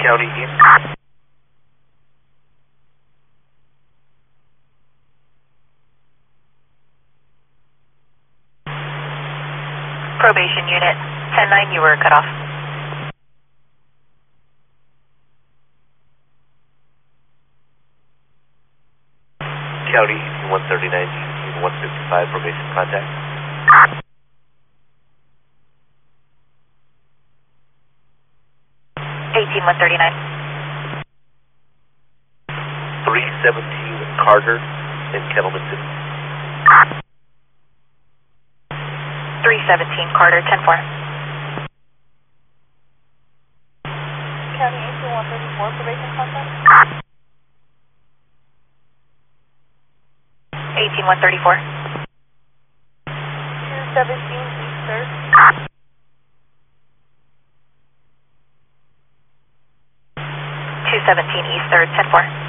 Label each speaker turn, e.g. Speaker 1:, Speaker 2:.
Speaker 1: County East.
Speaker 2: Probation unit, 10-9, you were cut off.
Speaker 1: County East 139, 155, probation contact.
Speaker 2: Eighteen 139.
Speaker 1: 317 Carter in Kettleman City.
Speaker 2: 317 Carter, 10-4.
Speaker 3: County 134, probation contact.
Speaker 2: 18 134.
Speaker 3: 217 East 3rd.
Speaker 2: 217 East 3rd, 10-4.